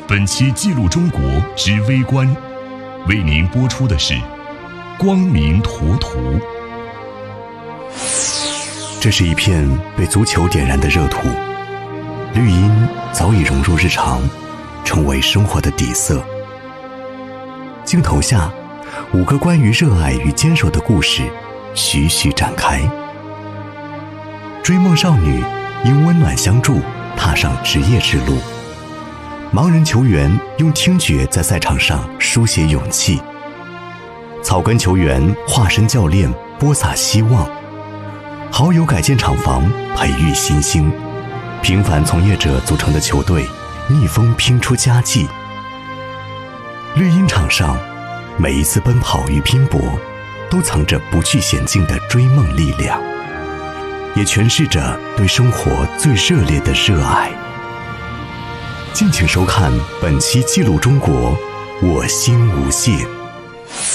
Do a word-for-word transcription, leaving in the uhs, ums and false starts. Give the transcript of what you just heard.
本期记录中国之微观，为您播出的是光明图图。 这是一片被足球点燃的热土，绿茵早已融入日常，成为生活的底色。镜头下，五个关于热爱与坚守的故事徐徐展开。追梦少女因温暖相助踏上职业之路，盲人球员用听觉在赛场上书写勇气，草根球员化身教练播撒希望，好友改建厂房培育新星，平凡从业者组成的球队逆风拼出佳绩。绿茵场上，每一次奔跑与拼搏都藏着不惧险境的追梦力量，也诠释着对生活最热烈的热爱。敬请收看本期记录中国，我心无限。